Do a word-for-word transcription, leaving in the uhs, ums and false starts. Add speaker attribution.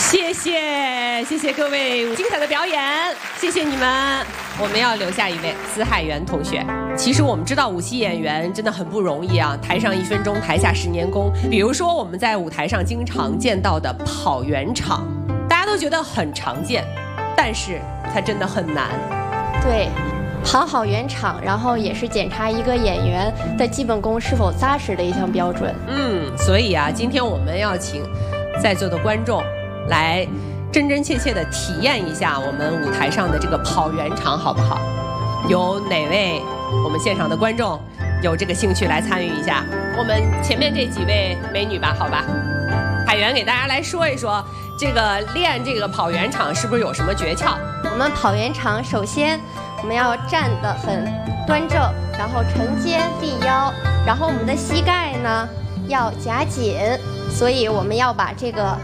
Speaker 1: 谢谢谢谢各位精彩的表演，谢谢你们。我们要留下一位司海源同学。其实我们知道舞戏演员真的很不容易啊，台上一分钟，台下十年功。比如说我们在舞台上经常见到的跑圆场，大家都觉得很常见，但是它真的很难。
Speaker 2: 对，跑好圆场，然后也是检查一个演员的基本功是否扎实的一项标准。
Speaker 1: 嗯，所以啊，今天我们要请在座的观众来真真切切的体验一下我们舞台上的这个跑圆场，好不好？有哪位我们现场的观众有这个兴趣来参与一下？我们前面这几位美女吧，好吧？海源给大家来说一说，这个练这个跑圆场是不是有什么诀窍？
Speaker 2: 我们跑圆场，首先我们要站得很端正，然后沉肩递腰，然后我们的膝盖呢要夹紧，所以我们要把这个